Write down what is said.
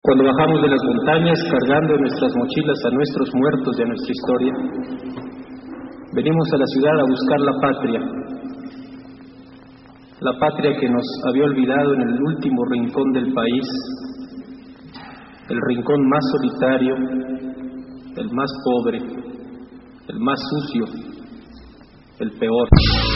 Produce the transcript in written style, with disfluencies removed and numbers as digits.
Cuando bajamos de las montañas cargando en nuestras mochilas a nuestros muertos y a nuestra historia, venimos a la ciudad a buscar la patria que nos había olvidado en el último rincón del país, el rincón más solitario, el más pobre, el más sucio, el peor.